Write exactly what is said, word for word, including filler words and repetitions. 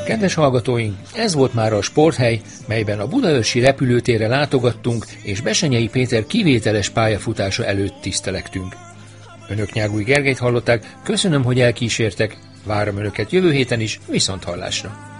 Kedves hallgatóink, ez volt már a Sporthely, melyben a budaörsi repülőtérre látogattunk, és Bessenyei Péter kivételes pályafutása előtt tisztelektünk. Önök Nyágúj Gergelyt hallották, köszönöm, hogy elkísértek, várom Önöket jövő héten is, viszonthallásra!